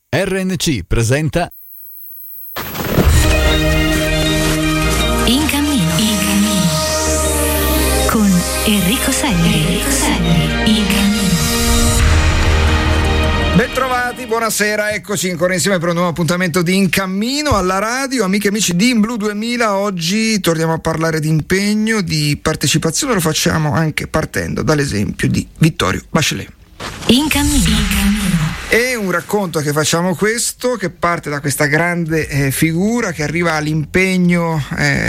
RNC presenta In cammino con Enrico Segni. In cammino. Bentrovati, buonasera, eccoci ancora insieme per un nuovo appuntamento di In Cammino alla radio. Amiche e amici di In Blu 2000, oggi torniamo a parlare di impegno, di partecipazione, lo facciamo anche partendo dall'esempio di Vittorio Bachelet. In cammino. È un racconto che facciamo questo, che parte da questa grande figura che arriva all'impegno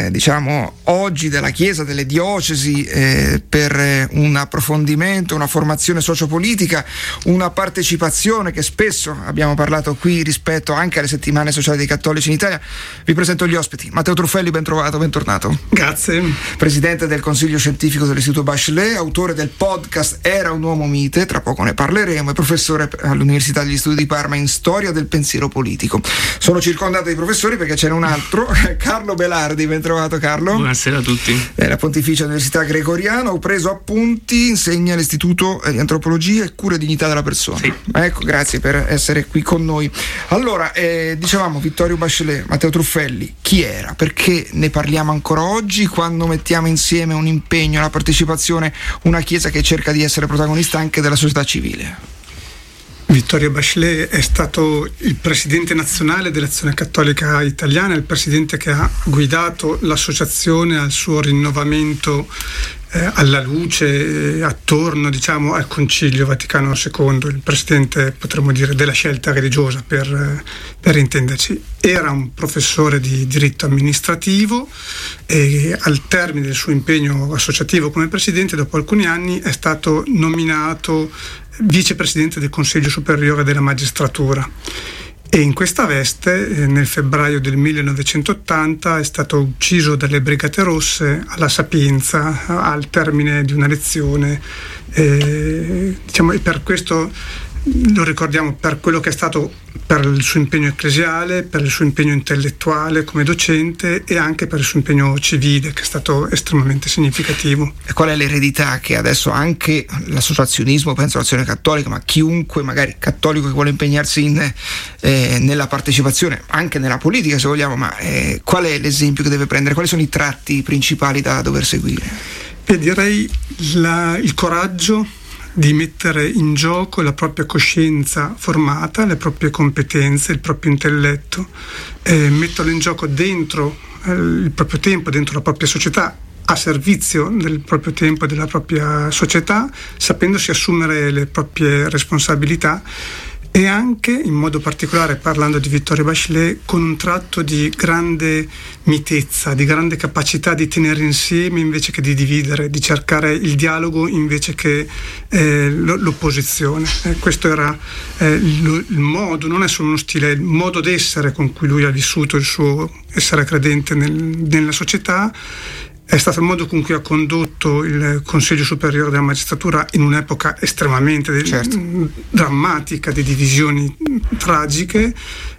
oggi della Chiesa, delle diocesi per un approfondimento, una formazione sociopolitica, una partecipazione che spesso abbiamo parlato qui rispetto anche alle settimane sociali dei cattolici in Italia. Vi presento gli ospiti. Matteo Truffelli, ben trovato, bentornato. Grazie. Presidente del Consiglio Scientifico dell'Istituto Bachelet, autore del podcast Era un uomo mite, tra poco ne parleremo, e professore all'Università degli Studi di Parma in storia del pensiero politico. Sono circondato di professori perché c'è un altro, Carlo Belardi, ben trovato Carlo. Buonasera a tutti. Della Pontificia Università Gregoriana, ho preso appunti, insegna all'Istituto di Antropologia e Cura e Dignità della Persona. Sì. Ecco, grazie per essere qui con noi. Allora, dicevamo Vittorio Bachelet, Matteo Truffelli, chi era? Perché ne parliamo ancora oggi quando mettiamo insieme un impegno, la partecipazione, una Chiesa che cerca di essere protagonista anche della società civile? Vittorio Bachelet è stato il presidente nazionale dell'Azione Cattolica Italiana, il presidente che ha guidato l'associazione al suo rinnovamento alla luce attorno al Concilio Vaticano II, il presidente, potremmo dire, della scelta religiosa per intenderci. Era un professore di diritto amministrativo e al termine del suo impegno associativo come presidente, dopo alcuni anni, è stato nominato vicepresidente del Consiglio Superiore della Magistratura. E in questa veste, nel febbraio del 1980, è stato ucciso dalle Brigate Rosse alla Sapienza al termine di una lezione. E per questo lo ricordiamo per quello che è stato, per il suo impegno ecclesiale, per il suo impegno intellettuale come docente e anche per il suo impegno civile, che è stato estremamente significativo. E qual è l'eredità che adesso anche l'associazionismo, penso all'Azione Cattolica, ma chiunque magari cattolico che vuole impegnarsi nella partecipazione, anche nella politica se vogliamo, ma qual è l'esempio che deve prendere? Quali sono i tratti principali da dover seguire? Direi il coraggio di mettere in gioco la propria coscienza formata, le proprie competenze, il proprio intelletto, metterlo in gioco dentro il proprio tempo, dentro la propria società, a servizio del proprio tempo e della propria società, sapendosi assumere le proprie responsabilità. E anche, in modo particolare, parlando di Vittorio Bachelet, con un tratto di grande mitezza, di grande capacità di tenere insieme invece che di dividere, di cercare il dialogo invece che l'opposizione. Questo era il modo, non è solo uno stile, è il modo d'essere con cui lui ha vissuto il suo essere credente nella società. È stato il modo con cui ha condotto il Consiglio Superiore della Magistratura in un'epoca estremamente drammatica, di divisioni tragiche,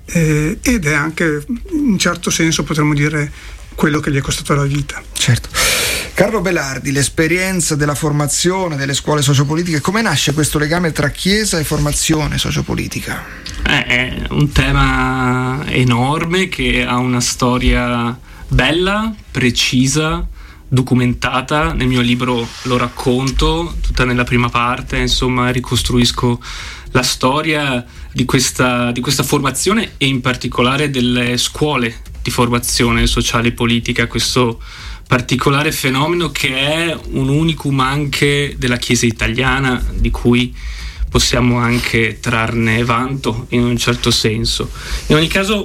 ed è anche, in certo senso, potremmo dire, quello che gli è costato la vita. Certo. Carlo Belardi, l'esperienza della formazione delle scuole sociopolitiche, come nasce questo legame tra Chiesa e formazione sociopolitica? È un tema enorme che ha una storia bella, precisa, documentata. Nel mio libro lo racconto tutta nella prima parte, ricostruisco la storia di questa formazione e in particolare delle scuole di formazione sociale e politica, questo particolare fenomeno che è un unicum anche della Chiesa italiana, di cui possiamo anche trarne vanto in un certo senso. In ogni caso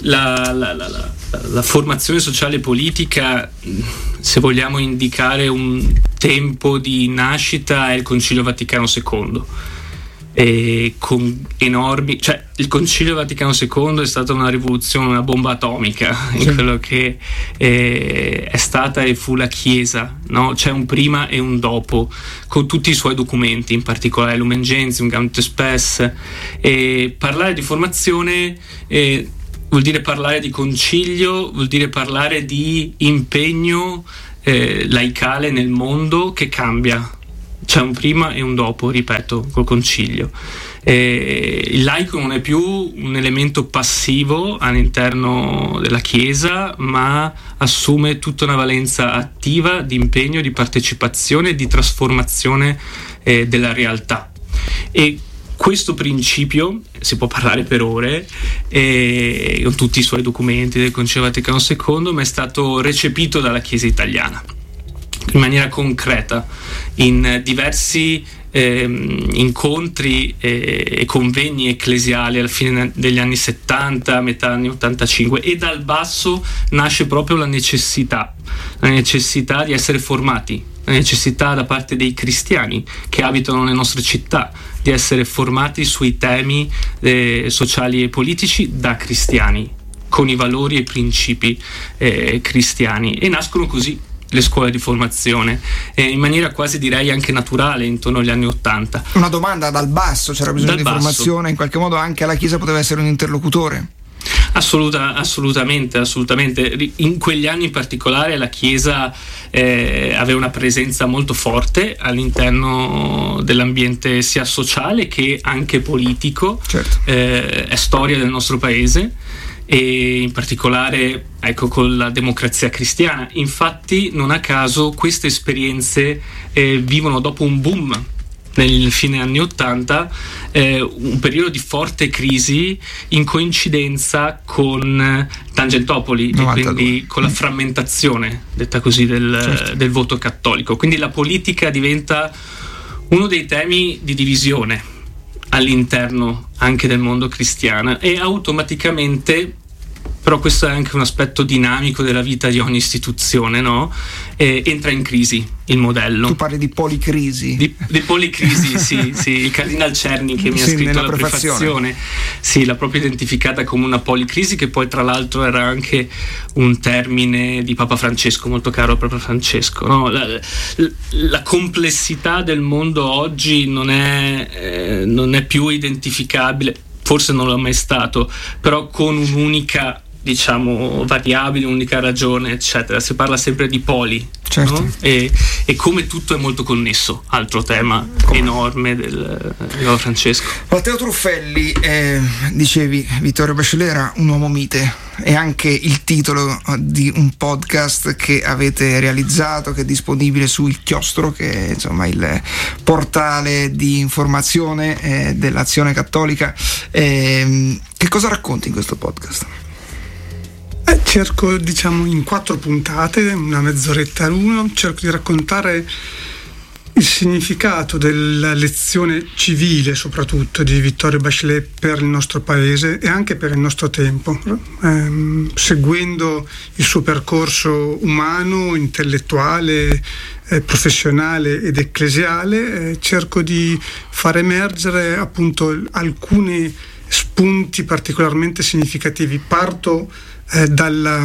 la formazione sociale e politica, se vogliamo indicare un tempo di nascita, è il Concilio Vaticano II. E con enormi, il Concilio Vaticano II è stata una rivoluzione, una bomba atomica in quello che è stata e fu la Chiesa, no? C'è un prima e un dopo, con tutti i suoi documenti, in particolare Lumen Gentium, Gaudium et Spes. E parlare di formazione vuol dire parlare di concilio, vuol dire parlare di impegno laicale nel mondo che cambia c'è un prima e un dopo, ripeto, col concilio. Il laico non è più un elemento passivo all'interno della Chiesa, ma assume tutta una valenza attiva di impegno, di partecipazione e di trasformazione della realtà. E questo principio, si può parlare per ore, con tutti i suoi documenti del Concilio Vaticano II, ma è stato recepito dalla Chiesa italiana in maniera concreta in diversi incontri e convegni ecclesiali alla fine degli anni 70, metà anni 85, e dal basso nasce proprio la necessità di essere formati, la necessità da parte dei cristiani che abitano nelle nostre città di essere formati sui temi sociali e politici da cristiani, con i valori e i principi cristiani, e nascono così le scuole di formazione in maniera quasi, direi, anche naturale intorno agli anni 80. Una domanda: dal basso c'era bisogno di formazione, in qualche modo anche la Chiesa poteva essere un interlocutore? Assolutamente. In quegli anni in particolare la Chiesa aveva una presenza molto forte all'interno dell'ambiente sia sociale che anche politico. Certo. È storia del nostro paese, e in particolare, ecco, con la democrazia cristiana. Infatti, non a caso queste esperienze vivono dopo un boom nel fine anni 80, un periodo di forte crisi in coincidenza con Tangentopoli 92. E quindi con la frammentazione, detta così, del voto cattolico. Quindi la politica diventa uno dei temi di divisione all'interno anche del mondo cristiano, e automaticamente, però questo è anche un aspetto dinamico della vita di ogni istituzione, no? Entra in crisi il modello. Tu parli di policrisi. Di policrisi, sì. Il Cardinal Cerny, che mi ha scritto la prefazione, sì, l'ha proprio identificata come una policrisi, che poi tra l'altro era anche un termine di Papa Francesco, molto caro a Papa Francesco, no? La complessità del mondo oggi non è più identificabile, forse non lo è mai stato, però con un'unica, diciamo, variabile, un'unica ragione, eccetera. Si parla sempre di poli, certo. No? E come tutto è molto connesso, altro tema enorme del Papa Francesco. Matteo Truffelli, dicevi Vittorio Bachelet era un uomo mite, è anche il titolo di un podcast che avete realizzato, che è disponibile su Il Chiostro, che è, insomma, il portale di informazione dell'Azione Cattolica. Che cosa racconti in questo podcast? Cerco, diciamo, in 4 puntate, una mezz'oretta l'uno, cerco di raccontare il significato della lezione civile, soprattutto di Vittorio Bachelet, per il nostro paese e anche per il nostro tempo, seguendo il suo percorso umano, intellettuale, professionale ed ecclesiale. Cerco di far emergere appunto alcuni spunti particolarmente significativi. Parto dalla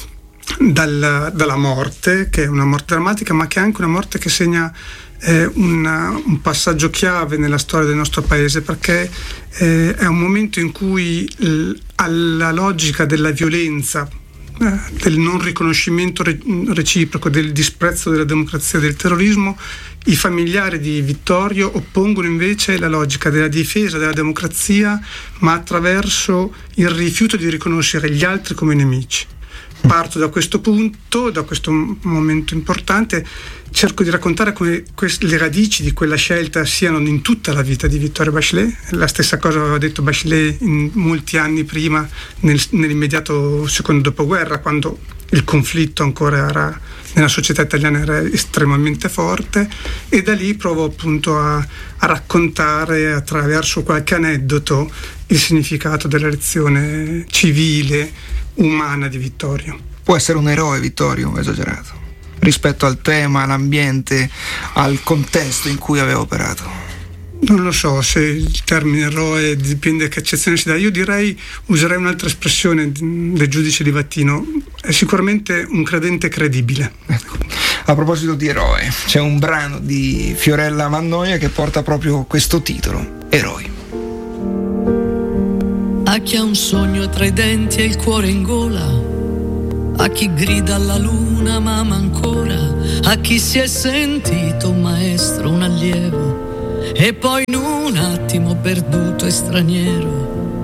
morte, che è una morte drammatica, ma che è anche una morte che segna un passaggio chiave nella storia del nostro paese, perché è un momento in cui alla logica della violenza, del non riconoscimento reciproco, del disprezzo della democrazia e del terrorismo, i familiari di Vittorio oppongono invece la logica della difesa della democrazia, ma attraverso il rifiuto di riconoscere gli altri come nemici. Parto da questo punto, da questo momento importante, cerco di raccontare come le radici di quella scelta siano in tutta la vita di Vittorio Bachelet. La stessa cosa aveva detto Bachelet in molti anni prima, nell'immediato secondo dopoguerra, quando il conflitto ancora era, nella società italiana, era estremamente forte, e da lì provo appunto a raccontare attraverso qualche aneddoto il significato della lezione civile, umana di Vittorio. Può essere un eroe Vittorio, o esagerato, rispetto al tema, all'ambiente, al contesto in cui aveva operato? Non lo so se il termine eroe dipende che accezione si dà. Io userei un'altra espressione del giudice Di Vattino: è sicuramente un credente credibile. Ecco. A proposito di eroe, c'è un brano di Fiorella Mannoia che porta proprio questo titolo, Eroi. A chi ha un sogno tra i denti e il cuore in gola, a chi grida alla luna ma ama ancora, a chi si è sentito un maestro, un allievo, e poi in un attimo perduto e straniero.